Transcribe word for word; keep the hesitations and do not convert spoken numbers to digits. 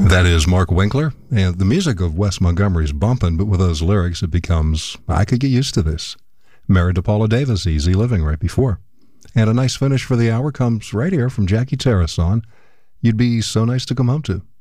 That is Mark Winkler, and the music of Wes Montgomery's bumping, but with those lyrics it becomes, I could get used to this. Married to Paula Davis, Easy Living right before. And a nice finish for the hour comes right here from Jackie Tarasson, You'd Be So Nice to Come Home To.